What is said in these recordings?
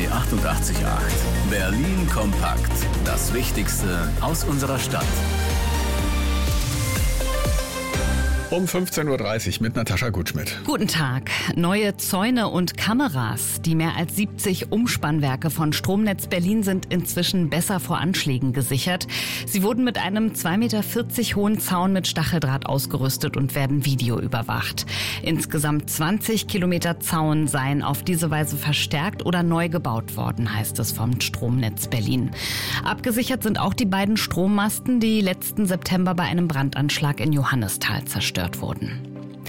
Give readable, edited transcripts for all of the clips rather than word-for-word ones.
888. Berlin kompakt. Das Wichtigste aus unserer Stadt. Um 15.30 Uhr mit Natascha Gutschmidt. Guten Tag. Neue Zäune und Kameras. Die mehr als 70 Umspannwerke von Stromnetz Berlin sind inzwischen besser vor Anschlägen gesichert. Sie wurden mit einem 2,40 Meter hohen Zaun mit Stacheldraht ausgerüstet und werden videoüberwacht. Insgesamt 20 Kilometer Zaun seien auf diese Weise verstärkt oder neu gebaut worden, heißt es vom Stromnetz Berlin. Abgesichert sind auch die beiden Strommasten, die letzten September bei einem Brandanschlag in Johannisthal zerstört wurden.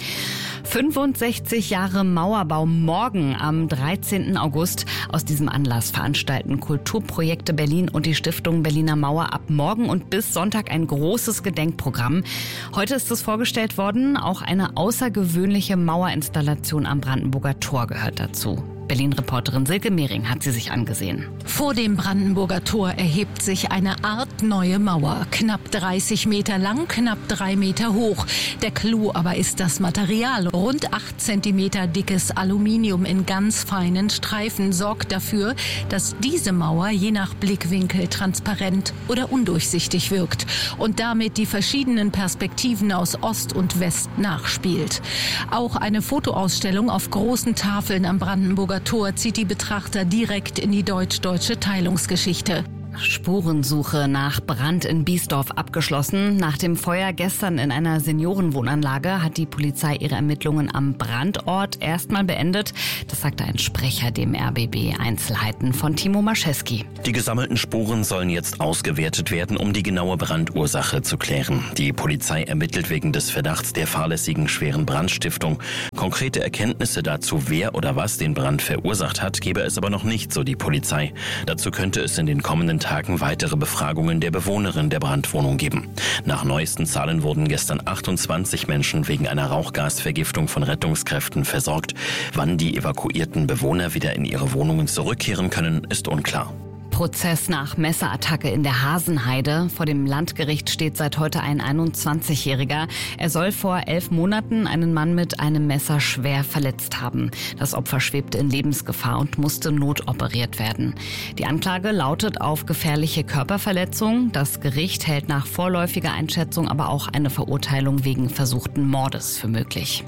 65 Jahre Mauerbau morgen am 13. August. Aus diesem Anlass veranstalten Kulturprojekte Berlin und die Stiftung Berliner Mauer ab morgen und bis Sonntag ein großes Gedenkprogramm. Heute ist es vorgestellt worden. Auch eine außergewöhnliche Mauerinstallation am Brandenburger Tor gehört dazu. Berlin-Reporterin Silke Mehring hat sie sich angesehen. Vor dem Brandenburger Tor erhebt sich eine Art neue Mauer. Knapp 30 Meter lang, knapp 3 Meter hoch. Der Clou aber ist das Material. Rund 8 Zentimeter dickes Aluminium in ganz feinen Streifen sorgt dafür, dass diese Mauer je nach Blickwinkel transparent oder undurchsichtig wirkt und damit die verschiedenen Perspektiven aus Ost und West nachspielt. Auch eine Fotoausstellung auf großen Tafeln am Brandenburger Tor zieht die Betrachter direkt in die deutsch-deutsche Teilungsgeschichte. Spurensuche nach Brand in Biesdorf abgeschlossen. Nach dem Feuer gestern in einer Seniorenwohnanlage hat die Polizei ihre Ermittlungen am Brandort erstmal beendet. Das sagte ein Sprecher dem RBB. Einzelheiten von Timo Mascheski. Die gesammelten Spuren sollen jetzt ausgewertet werden, um die genaue Brandursache zu klären. Die Polizei ermittelt wegen des Verdachts der fahrlässigen schweren Brandstiftung. Konkrete Erkenntnisse dazu, wer oder was den Brand verursacht hat, gebe es aber noch nicht, so die Polizei. Dazu könnte es in den kommenden Tagen weitere Befragungen der Bewohnerin der Brandwohnung geben. Nach neuesten Zahlen wurden gestern 28 Menschen wegen einer Rauchgasvergiftung von Rettungskräften versorgt. Wann die evakuierten Bewohner wieder in ihre Wohnungen zurückkehren können, ist unklar. Prozess nach Messerattacke in der Hasenheide. Vor dem Landgericht steht seit heute ein 21-Jähriger. Er soll vor 11 Monaten einen Mann mit einem Messer schwer verletzt haben. Das Opfer schwebte in Lebensgefahr und musste notoperiert werden. Die Anklage lautet auf gefährliche Körperverletzung. Das Gericht hält nach vorläufiger Einschätzung aber auch eine Verurteilung wegen versuchten Mordes für möglich.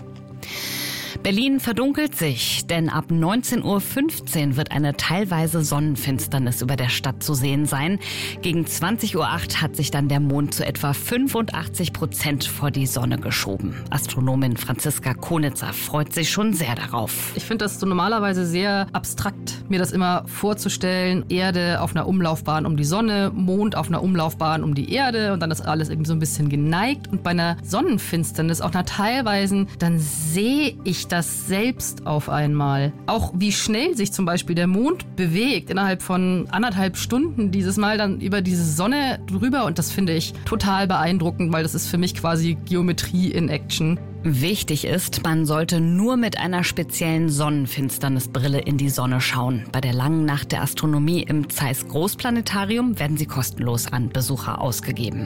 Berlin verdunkelt sich, denn ab 19:15 Uhr wird eine teilweise Sonnenfinsternis über der Stadt zu sehen sein. Gegen 20:08 Uhr hat sich dann der Mond zu etwa 85% vor die Sonne geschoben. Astronomin Franziska Konitzer freut sich schon sehr darauf. Ich finde das so normalerweise sehr abstrakt, mir das immer vorzustellen. Erde auf einer Umlaufbahn um die Sonne, Mond auf einer Umlaufbahn um die Erde und dann ist alles irgendwie so ein bisschen geneigt. Und bei einer Sonnenfinsternis, auch einer teilweisen, dann sehe ich das selbst auf einmal. Auch wie schnell sich zum Beispiel der Mond bewegt, innerhalb von 1,5 Stunden dieses Mal dann über diese Sonne drüber und das finde ich total beeindruckend, weil das ist für mich quasi Geometrie in Action. Wichtig ist, man sollte nur mit einer speziellen Sonnenfinsternisbrille in die Sonne schauen. Bei der langen Nacht der Astronomie im Zeiss Großplanetarium werden sie kostenlos an Besucher ausgegeben.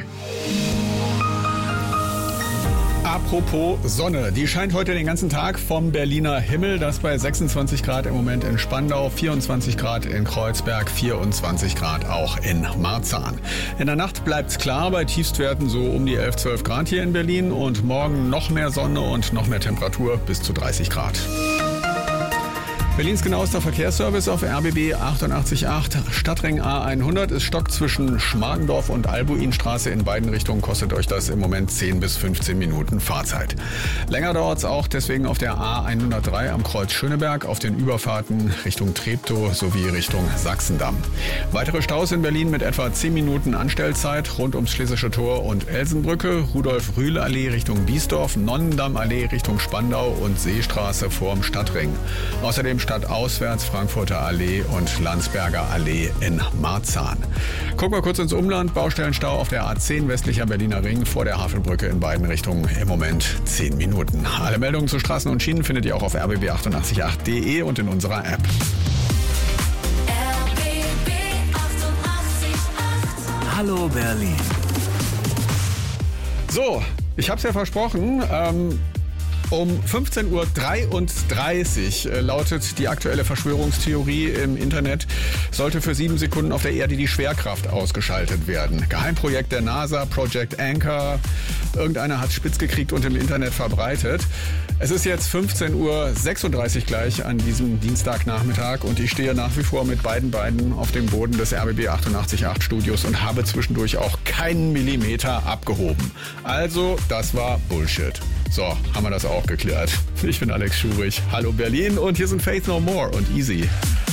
Apropos Sonne, die scheint heute den ganzen Tag vom Berliner Himmel. Das bei 26 Grad im Moment in Spandau, 24 Grad in Kreuzberg, 24 Grad auch in Marzahn. In der Nacht bleibt's klar, bei Tiefstwerten so um die 11, 12 Grad hier in Berlin. Und morgen noch mehr Sonne und noch mehr Temperatur bis zu 30 Grad. Berlins genauester Verkehrsservice auf RBB 88.8. Stadtring A100 ist Stock zwischen Schmargendorf und Albuinstraße in beiden Richtungen. Kostet euch das im Moment 10 bis 15 Minuten Fahrzeit. Länger dauert es auch deswegen auf der A103 am Kreuz Schöneberg auf den Überfahrten Richtung Treptow sowie Richtung Sachsendamm. Weitere Staus in Berlin mit etwa 10 Minuten Anstellzeit rund ums Schlesische Tor und Elsenbrücke, Rudolf-Rühl-Allee Richtung Biesdorf, Nonnendamm-Allee Richtung Spandau und Seestraße vorm Stadtring. Außerdem stadtauswärts Frankfurter Allee und Landsberger Allee in Marzahn. Gucken wir kurz ins Umland. Baustellenstau auf der A10 westlicher Berliner Ring vor der Hafenbrücke in beiden Richtungen. Im Moment 10 Minuten. Alle Meldungen zu Straßen und Schienen findet ihr auch auf rbb888.de und in unserer App. RBB 88.8. Hallo Berlin. So, ich hab's ja versprochen. Um 15.33 Uhr lautet die aktuelle Verschwörungstheorie im Internet, sollte für 7 Sekunden auf der Erde die Schwerkraft ausgeschaltet werden. Geheimprojekt der NASA, Project Anchor. Irgendeiner hat spitz gekriegt und im Internet verbreitet. Es ist jetzt 15.36 Uhr gleich an diesem Dienstagnachmittag und ich stehe nach wie vor mit beiden Beinen auf dem Boden des RBB 88.8 Studios und habe zwischendurch auch keinen Millimeter abgehoben. Also, das war Bullshit. So, haben wir das auch geklärt. Ich bin Alex Schurich. Hallo Berlin und hier sind Faith No More und Easy.